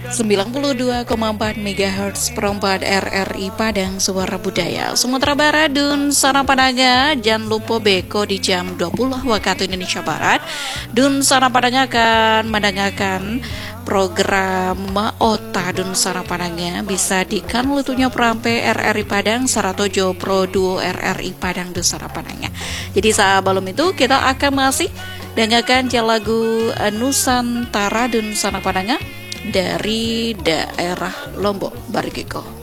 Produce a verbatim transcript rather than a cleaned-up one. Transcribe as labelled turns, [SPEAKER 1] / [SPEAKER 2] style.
[SPEAKER 1] sembilan puluh dua koma empat megahertz perempat R R I Padang Suara Budaya Sumatera Barat Dun Sarapananga. Jangan lupa beko di jam dua puluh waktu Indonesia Barat. Dun Sarapananga akan mendengarkan program Ota Dun Sarapananga bisa di kan lutunya perampe R R I Padang Saratojo Pro Duo R R I Padang Dun Sarapananga. Jadi saat belum itu kita akan masih dengarkan lagu Nusantara Dun Sarapananga dari daerah Lombok Barigiko.